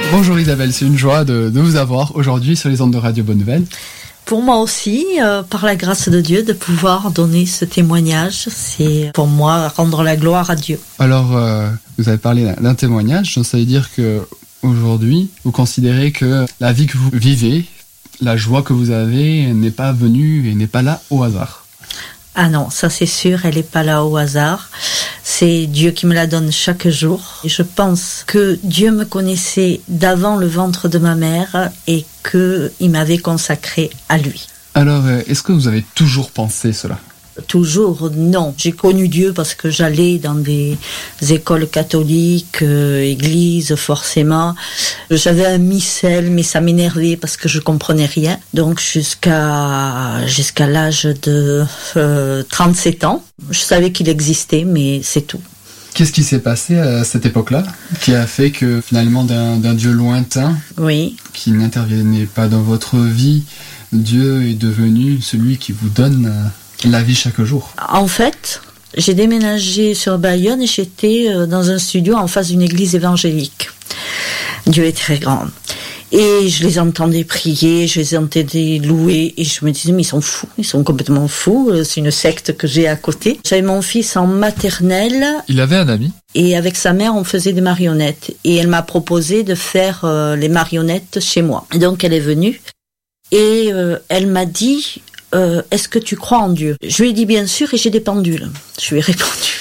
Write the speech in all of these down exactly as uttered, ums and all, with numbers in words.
Bonjour Isabelle, c'est une joie de, de vous avoir aujourd'hui sur les ondes de Radio Bonne Nouvelle. Pour moi aussi, euh, par la grâce de Dieu, de pouvoir donner ce témoignage, c'est pour moi rendre la gloire à Dieu. Alors, euh, vous avez parlé d'un témoignage, donc ça veut dire que aujourd'hui, vous considérez que la vie que vous vivez, la joie que vous avez n'est pas venue et n'est pas là au hasard. Ah non, ça c'est sûr, elle n'est pas là au hasard. C'est Dieu qui me la donne chaque jour. Et je pense que Dieu me connaissait d'avant le ventre de ma mère et qu'il m'avait consacré à lui. Alors, est-ce que vous avez toujours pensé cela ? Toujours, non. J'ai connu Dieu parce que j'allais dans des écoles catholiques, euh, églises, forcément. J'avais un missel, mais ça m'énervait parce que je comprenais rien. Donc, jusqu'à, jusqu'à l'âge de euh, trente-sept ans, je savais qu'il existait, mais c'est tout. Qu'est-ce qui s'est passé à cette époque-là qui a fait que finalement d'un, d'un Dieu lointain, oui, qui n'intervenait pas dans votre vie, Dieu est devenu celui qui vous donne euh, la vie chaque jour? En fait, j'ai déménagé sur Bayonne et j'étais dans un studio en face d'une église évangélique. Dieu est très grand. Et je les entendais prier, je les entendais louer et je me disais mais ils sont fous, ils sont complètement fous, c'est une secte que j'ai à côté. J'avais mon fils en maternelle. Il avait un ami. Et avec sa mère on faisait des marionnettes et elle m'a proposé de faire euh, les marionnettes chez moi. Et donc elle est venue et euh, elle m'a dit Euh, est-ce que tu crois en Dieu? Je lui ai dit bien sûr et j'ai des pendules. Je lui ai répondu.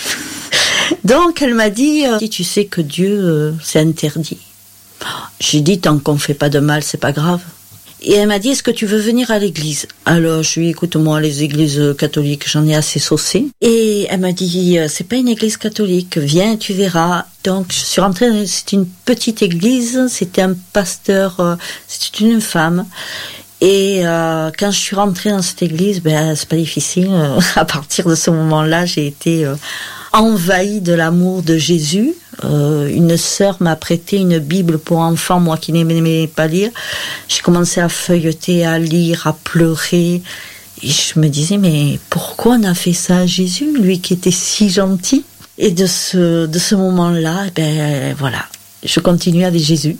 Donc elle m'a dit, euh, tu sais que Dieu euh, c'est interdit. J'ai dit tant qu'on fait pas de mal c'est pas grave. Et elle m'a dit est-ce que tu veux venir à l'église? Alors je lui ai dit écoute moi les églises catholiques j'en ai assez saucé. Et elle m'a dit c'est pas une église catholique, viens tu verras. Donc je suis rentrée, c'était une petite église, c'était un pasteur, euh, c'était une femme. Et euh, quand je suis rentrée dans cette église, ben c'est pas difficile. À partir de ce moment-là, j'ai été euh, envahie de l'amour de Jésus. Euh, une sœur m'a prêté une Bible pour enfants, moi qui n'aimais pas lire. J'ai commencé à feuilleter, à lire, à pleurer. Et je me disais, mais pourquoi on a fait ça à Jésus, lui qui était si gentil? Et de ce de ce moment-là, ben voilà, je continue avec Jésus.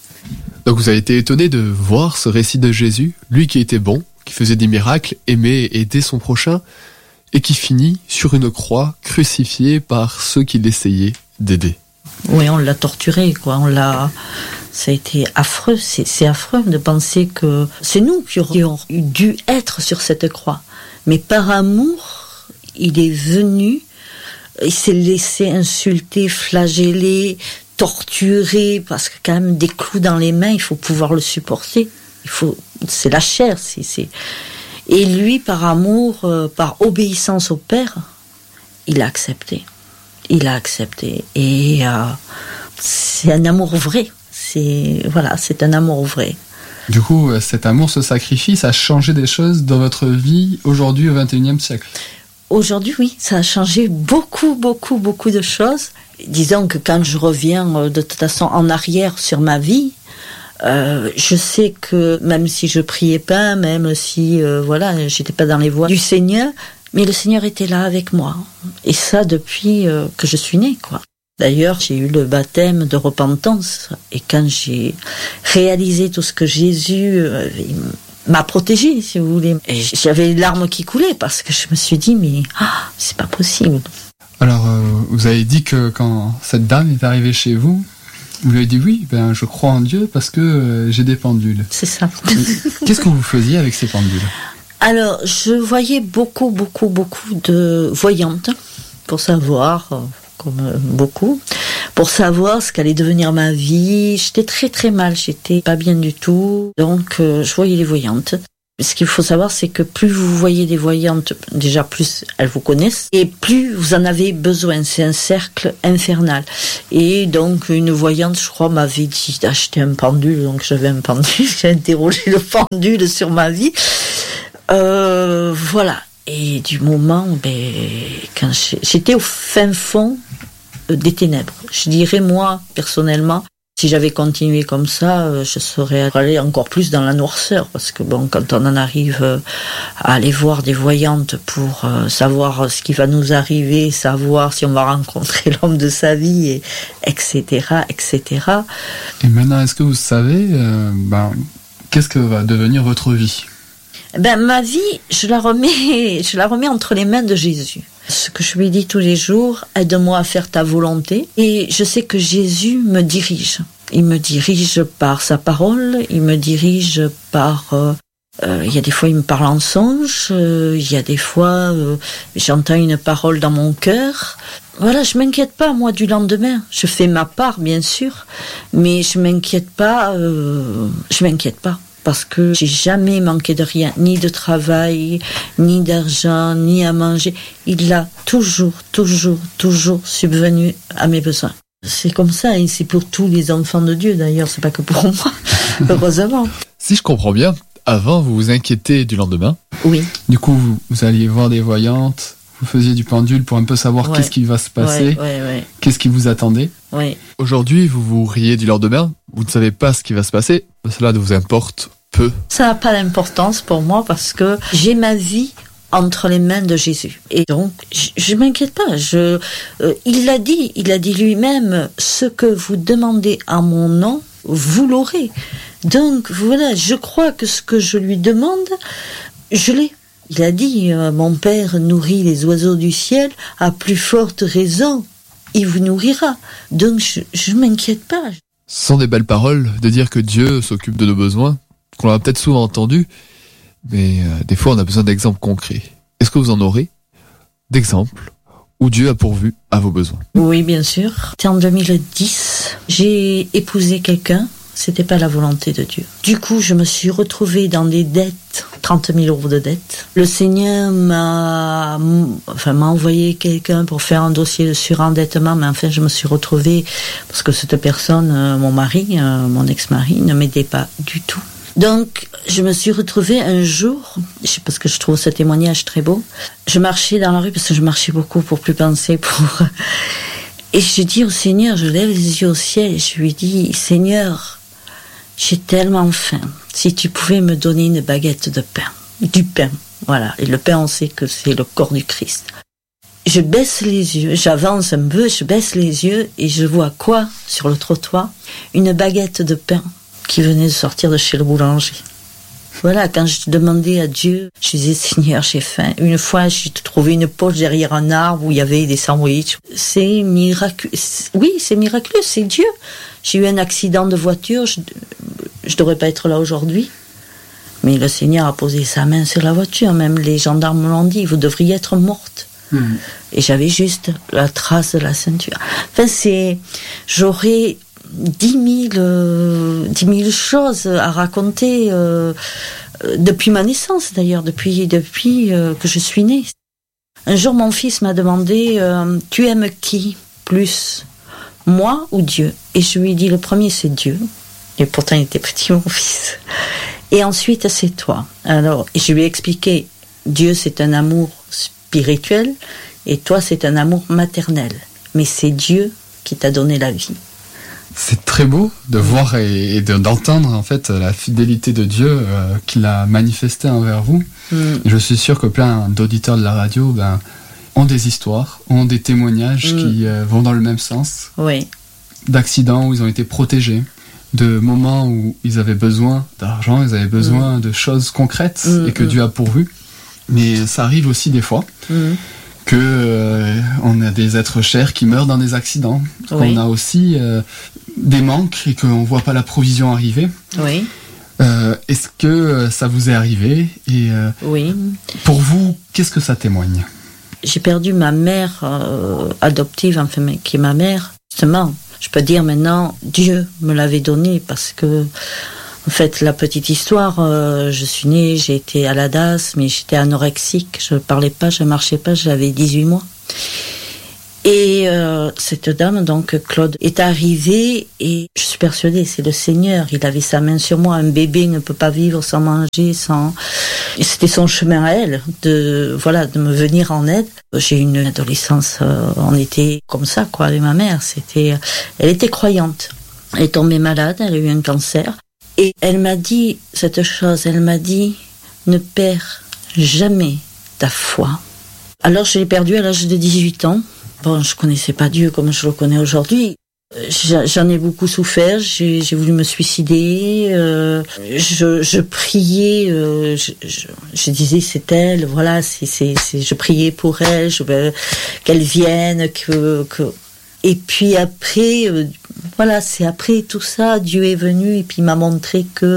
Donc vous avez été étonné de voir ce récit de Jésus, lui qui était bon, qui faisait des miracles, aimait et aidait son prochain, et qui finit sur une croix crucifié par ceux qui l'essayaient d'aider. Oui, on l'a torturé, quoi. On l'a. Ça a été affreux. C'est, c'est affreux de penser que c'est nous qui aurions dû être sur cette croix. Mais par amour, il est venu, il s'est laissé insulter, flageller, torturé, parce que quand même des clous dans les mains, il faut pouvoir le supporter. Il faut, c'est la chair, c'est, c'est. Et lui, par amour, euh, par obéissance au Père, il a accepté. Il a accepté. Et euh, c'est un amour vrai. C'est voilà, c'est un amour vrai. Du coup, cet amour, ce sacrifice a changé des choses dans votre vie aujourd'hui au vingt et unième siècle. Aujourd'hui, oui, ça a changé beaucoup, beaucoup, beaucoup de choses. Disons que quand je reviens de toute façon en arrière sur ma vie, euh, je sais que même si je priais pas, même si euh, voilà, j'étais pas dans les voies du Seigneur, mais le Seigneur était là avec moi. Et ça depuis euh, que je suis née, quoi. D'ailleurs, j'ai eu le baptême de repentance et quand j'ai réalisé tout ce que Jésus euh, m'a protégée, si vous voulez, et j'avais les larmes qui coulaient parce que je me suis dit mais ah, c'est pas possible. Alors, euh, vous avez dit que quand cette dame est arrivée chez vous, vous lui avez dit oui, ben je crois en Dieu parce que euh, j'ai des pendules. C'est ça. Qu'est-ce que vous faisiez avec ces pendules? Alors, je voyais beaucoup, beaucoup, beaucoup de voyantes pour savoir, euh, comme euh, beaucoup, pour savoir ce qu'allait devenir ma vie. J'étais très, très mal, j'étais pas bien du tout. Donc, euh, je voyais les voyantes. Ce qu'il faut savoir, c'est que plus vous voyez des voyantes, déjà plus elles vous connaissent, et plus vous en avez besoin. C'est un cercle infernal. Et donc, une voyante, je crois, m'avait dit d'acheter un pendule, donc j'avais un pendule, j'ai interrogé le pendule sur ma vie. Euh, voilà. Et du moment, ben, quand j'étais au fin fond des ténèbres, je dirais, moi, personnellement, Si j'avais continué comme ça, je serais allée encore plus dans la noirceur, parce que bon, quand on en arrive à aller voir des voyantes pour savoir ce qui va nous arriver, savoir si on va rencontrer l'homme de sa vie, et, etc., et cetera. Et maintenant, est-ce que vous savez, euh, ben, qu'est-ce que va devenir votre vie ? Ben, ma vie, je la remets, je la remets entre les mains de Jésus. Ce que je lui dis tous les jours, aide-moi à faire ta volonté. Et je sais que Jésus me dirige. Il me dirige par sa parole, il me dirige par... Euh, euh, il y a des fois, il me parle en songe, euh, il y a des fois, euh, j'entends une parole dans mon cœur. Voilà, je m'inquiète pas, moi, du lendemain. Je fais ma part, bien sûr, mais je m'inquiète pas, euh, je m'inquiète pas. Parce que j'ai jamais manqué de rien, ni de travail, ni d'argent, ni à manger. Il a toujours, toujours, toujours subvenu à mes besoins. C'est comme ça, et c'est pour tous les enfants de Dieu d'ailleurs, c'est pas que pour moi, heureusement. Si je comprends bien, avant vous vous inquiétez du lendemain. Oui. Du coup, vous, vous alliez voir des voyantes, vous faisiez du pendule pour un peu savoir ouais. qu'est-ce qui va se passer, ouais, ouais, ouais. qu'est-ce qui vous attendait. Oui. Aujourd'hui, vous vous riez du lendemain, vous ne savez pas ce qui va se passer, cela ne vous importe peu. Ça n'a pas d'importance pour moi parce que j'ai ma vie entre les mains de Jésus. Et donc, je ne m'inquiète pas. Je, euh, il l'a dit, il a dit lui-même, ce que vous demandez à mon nom, vous l'aurez. Donc, voilà, je crois que ce que je lui demande, je l'ai. Il a dit, euh, mon Père nourrit les oiseaux du ciel, à plus forte raison, il vous nourrira. Donc, je ne m'inquiète pas. Ce sont des belles paroles de dire que Dieu s'occupe de nos besoins, qu'on a peut-être souvent entendu, mais euh, des fois on a besoin d'exemples concrets. Est-ce que vous en aurez d'exemples où Dieu a pourvu à vos besoins ? Oui, bien sûr. C'était en deux mille dix. J'ai épousé quelqu'un. C'était pas la volonté de Dieu. Du coup, je me suis retrouvée dans des dettes, trente mille euros de dettes. Le Seigneur m'a, enfin, m'a envoyé quelqu'un pour faire un dossier de surendettement, mais enfin, je me suis retrouvée parce que cette personne, mon mari, mon ex-mari, ne m'aidait pas du tout. Donc, je me suis retrouvée un jour, parce que je trouve ce témoignage très beau, je marchais dans la rue, parce que je marchais beaucoup pour plus penser, pour... Et je dis au Seigneur, je lève les yeux au ciel, et je lui dis, Seigneur, j'ai tellement faim, si tu pouvais me donner une baguette de pain, du pain, voilà, et le pain, on sait que c'est le corps du Christ. Je baisse les yeux, j'avance un peu, je baisse les yeux, et je vois quoi, sur le trottoir ? Une baguette de pain qui venait de sortir de chez le boulanger. Voilà, quand je demandais à Dieu, je disais, Seigneur, j'ai faim. Une fois, j'ai trouvé une poche derrière un arbre où il y avait des sandwichs. C'est miraculeux. Oui, c'est miraculeux, c'est Dieu. J'ai eu un accident de voiture, je ne devrais pas être là aujourd'hui. Mais le Seigneur a posé sa main sur la voiture, même les gendarmes me l'ont dit, vous devriez être morte. Mmh. Et j'avais juste la trace de la ceinture. Enfin, c'est... J'aurais... Dix mille, euh, dix mille choses à raconter euh, depuis ma naissance d'ailleurs, depuis, depuis euh, que je suis née. Un jour, mon fils m'a demandé euh, « Tu aimes qui plus, moi ou Dieu ?» Et je lui ai dit « Le premier, c'est Dieu. » Et pourtant, il était petit, mon fils. Et ensuite, c'est toi. Alors, je lui ai expliqué « Dieu, c'est un amour spirituel et toi, c'est un amour maternel. Mais c'est Dieu qui t'a donné la vie. » C'est très beau de voir et, et de, d'entendre en fait la fidélité de Dieu euh, qu'il a manifestée envers vous. Mm. Je suis sûr que plein d'auditeurs de la radio ben, ont des histoires, ont des témoignages mm. qui euh, vont dans le même sens. Oui. D'accidents où ils ont été protégés, de moments où ils avaient besoin d'argent, ils avaient besoin mm. de choses concrètes mm. et que mm. Dieu a pourvu. Mais ça arrive aussi des fois. Mm. que euh, on a des êtres chers qui meurent dans des accidents, oui. qu'on a aussi euh, des manques et qu'on voit pas la provision arriver. Oui. Euh, est-ce que ça vous est arrivé et euh, oui. Pour vous, qu'est-ce que ça témoigne ? J'ai perdu ma mère euh, adoptive, enfin qui est ma mère. Justement, je peux dire maintenant, Dieu me l'avait donnée parce que. En fait, la petite histoire, euh, je suis née, j'ai été à la D A S, mais j'étais anorexique, je ne parlais pas, je ne marchais pas, j'avais dix-huit mois. Et euh, cette dame, donc Claude, est arrivée et je suis persuadée, c'est le Seigneur, il avait sa main sur moi, un bébé ne peut pas vivre sans manger, sans... Et c'était son chemin à elle, de, voilà, de me venir en aide. J'ai eu une adolescence, euh, on était comme ça, quoi, avec ma mère, c'était... Elle était croyante. Elle est tombée malade, elle a eu un cancer. Et elle m'a dit cette chose, elle m'a dit, ne perds jamais ta foi. Alors je l'ai perdue à l'âge de dix-huit ans. Bon, je connaissais pas Dieu comme je le connais aujourd'hui. J'en ai beaucoup souffert, j'ai, j'ai voulu me suicider, euh, je, je priais, euh, je, je, je disais c'est elle, voilà, c'est, c'est, c'est, je priais pour elle, je veux qu'elle vienne, que, que... Et puis après, euh, voilà, c'est après tout ça, Dieu est venu et puis il m'a montré que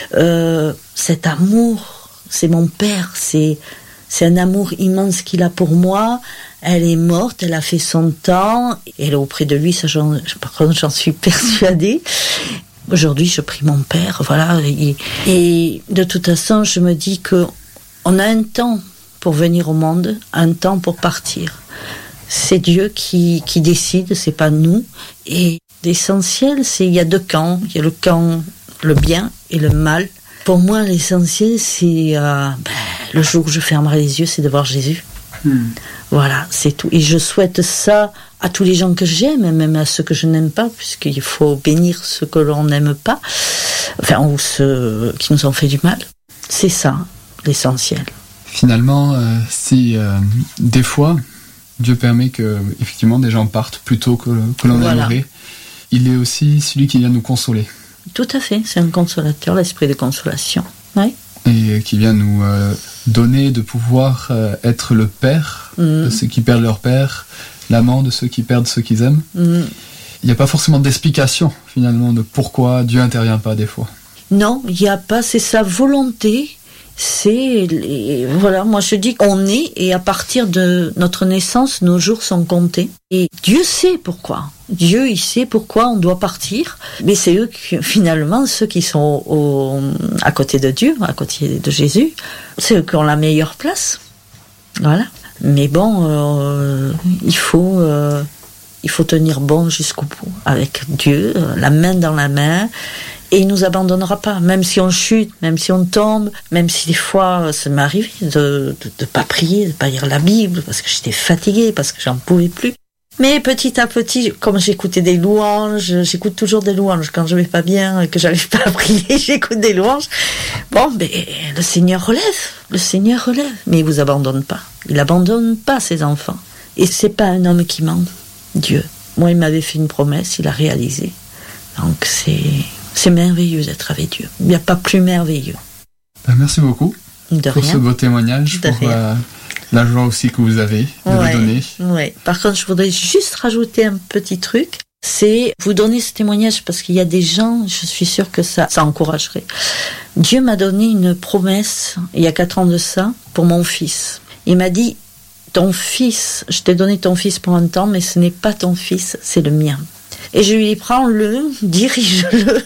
euh, cet amour, c'est mon père, c'est, c'est un amour immense qu'il a pour moi. Elle est morte, elle a fait son temps, elle est auprès de lui, ça j'en, par contre j'en suis persuadée. Aujourd'hui je prie mon père, voilà, et, et de toute façon je me dis que on a un temps pour venir au monde, un temps pour partir. C'est Dieu qui, qui décide, c'est pas nous. Et l'essentiel, c'est il y a deux camps, il y a le camp le bien et le mal. Pour moi l'essentiel c'est euh, ben, le jour où je fermerai les yeux, c'est de voir Jésus. Hmm. Voilà, c'est tout. Et je souhaite ça à tous les gens que j'aime, même à ceux que je n'aime pas, puisqu'il faut bénir ceux que l'on n'aime pas, enfin, ou ceux qui nous ont fait du mal. C'est ça, l'essentiel. Finalement, euh, si euh, des fois, Dieu permet que, effectivement, des gens partent plus tôt que, que l'on voilà. aimerait, il est aussi celui qui vient nous consoler. Tout à fait, c'est un consolateur, l'esprit de consolation. Oui. Et qui vient nous euh, donner de pouvoir euh, être le père mmh. de ceux qui perdent leur père, l'amant de ceux qui perdent ceux qu'ils aiment. Mmh. Il n'y a pas forcément d'explication finalement de pourquoi Dieu n'intervient pas des fois. Non, il n'y a pas, c'est sa volonté. C'est, les, voilà, moi je dis qu'on est et à partir de notre naissance, nos jours sont comptés. Et Dieu sait pourquoi. Dieu, il sait pourquoi on doit partir. Mais c'est eux qui, finalement, ceux qui sont au, à côté de Dieu, à côté de Jésus, c'est eux qui ont la meilleure place. Voilà. Mais bon, euh, il faut, euh, il faut tenir bon jusqu'au bout avec Dieu, la main dans la main. Et il nous abandonnera pas, même si on chute, même si on tombe, même si des fois ça m'est arrivé de de pas prier, de pas lire la Bible, parce que j'étais fatiguée, parce que j'en pouvais plus. Mais petit à petit, comme j'écoutais des louanges, j'écoute toujours des louanges quand je vais pas bien et que j'arrive pas à prier, j'écoute des louanges. Bon, ben le Seigneur relève, le Seigneur relève, mais il vous abandonne pas. Il abandonne pas ses enfants. Et c'est pas un homme qui ment, Dieu. Moi, il m'avait fait une promesse, il a réalisé. Donc c'est C'est merveilleux d'être avec Dieu. Il n'y a pas plus merveilleux. Ben, merci beaucoup de pour rien. ce beau témoignage, de pour euh, la joie aussi que vous avez de ouais, le donner. Ouais. Par contre, je voudrais juste rajouter un petit truc. C'est vous donner ce témoignage parce qu'il y a des gens, je suis sûre que ça, ça encouragerait. Dieu m'a donné une promesse il y a quatre ans de ça pour mon fils. Il m'a dit, ton fils, je t'ai donné ton fils pour un temps, mais ce n'est pas ton fils, c'est le mien. Et je lui ai dit, prends-le, dirige-le.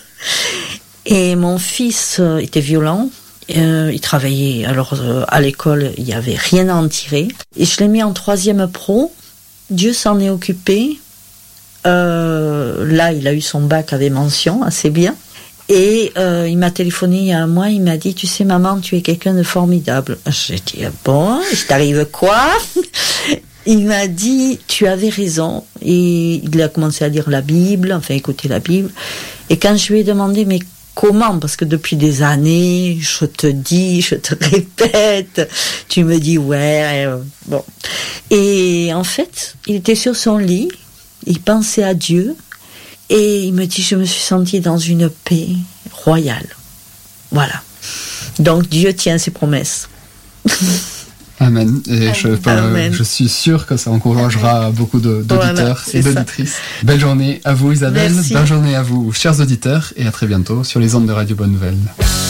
Et mon fils euh, était violent, euh, il travaillait, alors euh, à l'école, il n'y avait rien à en tirer. Et je l'ai mis en troisième pro, Dieu s'en est occupé. Euh, là, il a eu son bac avec mention, assez bien. Et euh, il m'a téléphoné il y a un mois, il m'a dit, tu sais maman, tu es quelqu'un de formidable. J'ai dit, bon, il t'arrive quoi ? Il m'a dit, tu avais raison. Et il a commencé à lire la Bible, enfin écouter la Bible. Et quand je lui ai demandé, mais comment ? Parce que depuis des années, je te dis, je te répète, tu me dis, ouais, euh, bon. Et en fait, il était sur son lit, il pensait à Dieu, et il me dit, je me suis sentie dans une paix royale. Voilà. Donc Dieu tient ses promesses. Amen. Et Amen. Je, euh, je suis sûr que ça encouragera beaucoup de, d'auditeurs voilà, et d'auditrices. Ça. Belle journée à vous Isabelle, Merci. Belle journée à vous chers auditeurs et à très bientôt sur les ondes de Radio Bonne Nouvelle.